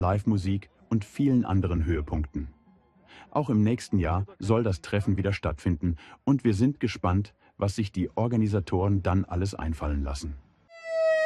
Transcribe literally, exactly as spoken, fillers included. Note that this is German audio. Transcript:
Live-Musik und vielen anderen Höhepunkten. Auch im nächsten Jahr soll das Treffen wieder stattfinden und wir sind gespannt, was sich die Organisatoren dann alles einfallen lassen.